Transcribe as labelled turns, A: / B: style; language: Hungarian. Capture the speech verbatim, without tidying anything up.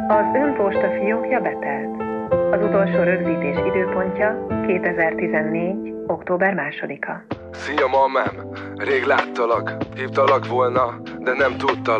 A: Az ön posta fiókja betelt. Az utolsó rögzítés időpontja kétezer-tizennégy. október másodika.
B: Szia, mamám! Rég láttalak, hívtalak volna, de nem tudtalak.